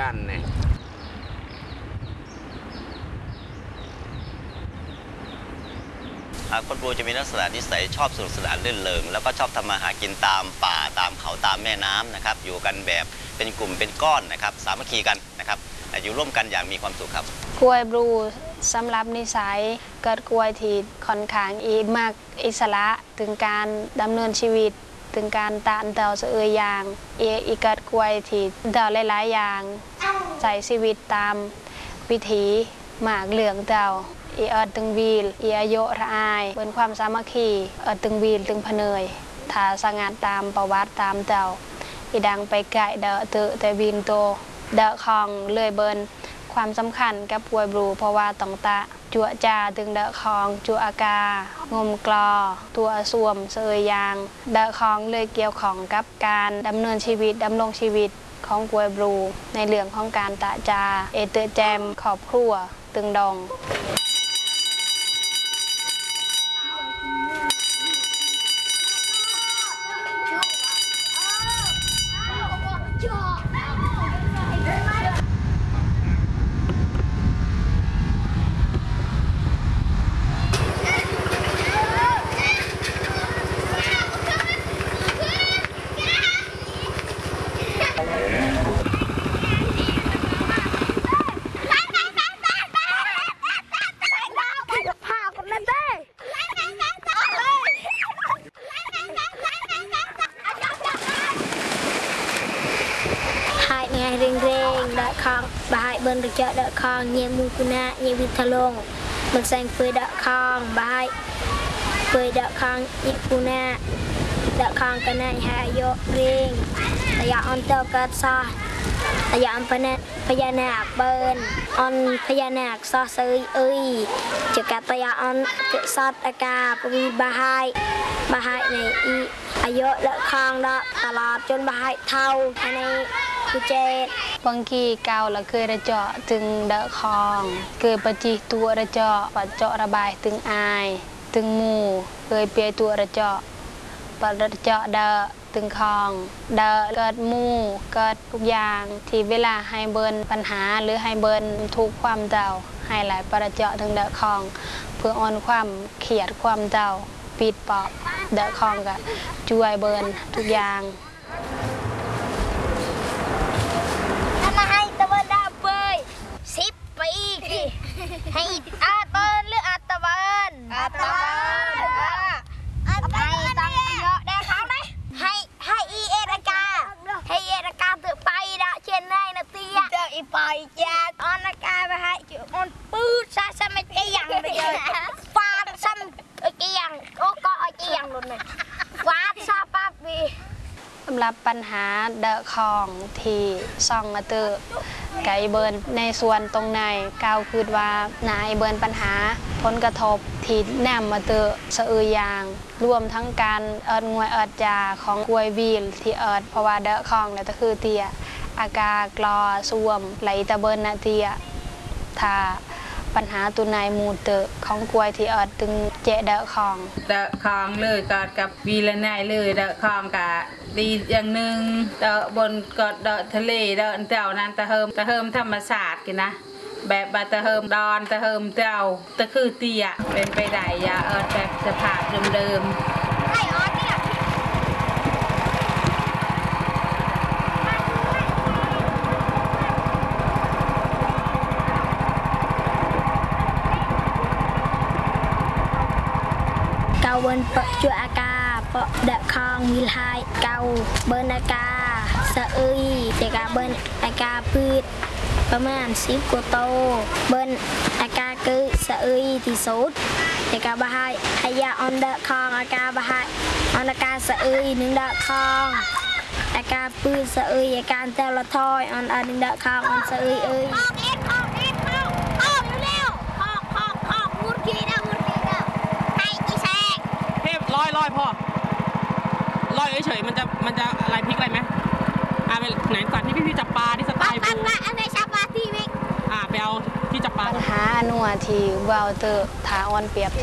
านเนี่ยคนปูจะมีลักษณะนิสัยชอบสนุกสนานรื่นเริงแล้วก็ชอบทำมาหากินตามป่าตามเขาตามแม่น้ำนะครับอยู่กันแบบเป็นกลุ่มเป็นก้อนนะครับสามัคคีกันนะครับอยู่ร่วมกันอย่างมีความสุขครับกล้วยบลูสำหรับนิสัยเกิดกล้วยที่ค่อนข้างมากอิสระถึงการดำเนินชีวิตถึงการตานเต่าเสืออย่างอีกเกิดกล้วยที่เต่าหลายๆอย่างใช้ชีวิตตามวิถีหมากเหลืองเต่าตึงวีลอายุระอายเป็นความสามัคคีตึงวีลตึงพเนยถ้าสังานตามประวัติตามเต่าดังไปไก่เดาแต่วีนโตเดาคองเลื่อยเบินความสำคัญกับกล้วยบลูเพราะว่าต้องตะจั่วจ่าตึงเดาคองจั่วอากางมกลอตัวสวมเสยยางเดาคองเลยเกี่ยวของกับการดำเนินชีวิตดำรงชีวิตของกล้วยบลูในเรื่องของการตะจาเตอแจมครอบครัวตึงดองเร่งเดาคองบายเบิร์นเจาะเดาคองเยี่ยมูกุนาเยี่ยวิทลงมันแซงเฟยเดาคองบายเฟยเดาคองเยี่ยกุนาเดาคองกันในหายเร่งแต่ยาอันเตอร์กัดซาแต่ยาอันพญานาคเบิร์นอันพญานาคซอเซยจะกัดแต่ยาอันเกิดซอดอากาปวีบายในอายุเดาคองเดาตลอดจนบายเท่าในกุเจบางกีเกาและเคยระเจาะถึงเดาคองเคยปฏิตัวระเจาะปัดเจาะระบายถึงอายถึงมูเคยเปียตัวระเจาะปัดระเจาะเดาถึงคองเดาเกิดมูเกิดทุกอย่างที่เวลาให้เบิร์นปัญหาหรือให้เบิร์นทุกความเดาให้หลายประเจาะถึงเดาคองเพื่ออ่อนความเขียดความเดาปิดปอบเดาคองกับช่วยเบิร์นทุกอย่างให้อาเบิร์นหรืออาตะวันให้ตั้งเยอะได้เขาไหมให้เอรากาถือไปด่าเชียนได้นะเตี้ยเจออีปอยแจ๊ดออนอากาไปให้จุออนปื้ดซะไม่เกี่ยงเลยฟาดซ้ำเกี่ยงโอ้ก็เกี่ยงหลุดเลยฟาดซาปั๊บวีสำหรับปัญหาเดอะคองที่ซองมาเตอร์ไก่เบิร์นในส่วนตรงในก้าวคืดว่านายเบิร์นปัญหาผลกระทบที่แนมมาเตอร์สะอือยางรวมทั้งการงวยจาของกล้วยวีลที่เพราะว่าเดอะคองเนี่ยก็คือเตียอากากรอส่วมไหลตะเบิร์นนาเตียถ้าปัญหาตัวนายมูเตอร์ของกล้วยที่ตึงเจเดอะคองเลยกอดกับวีละนายเลยเดอะคองกะดีอย่างหนึ่งเดอะบนกอดเดอะทะเลเดอะเต่านั้นตะเฮิมธรรมศาสตร์กันนะแบบบาตะเฮิมดอนตะเฮิมเต่าตะคือเตียเป็นไปได้ยาแบบสภาพเดิมเกาเบิร์นเปาะจั่วอากาเปาะเดอะคองมีลายเกาเบิร์นอากาสะอึยเด็กเบิร์นอากาพืชประมาณ10 กว่าโตเบิร์นอากาคือสะอึยที่สุดเด็กบะไฮไฮยาออนเดอะคองอากาบะไฮออนอากาสะอึยหนึ่งเดอะคองอากาพืชสะอึยอาการเตลทอยออนหนึ่งเดอะคองออนสะอึยลอยพ่อลอยเฉยมันจะอะไรพลิกอะไรไหมไปไหนก่อนที่พี่จับปลาที่สไตล์บูอันไหนจับปลาที่วิกไปเอาที่จับปลาปัญหาหนัวที่เบลเตอร์ถาออนเปรียบเท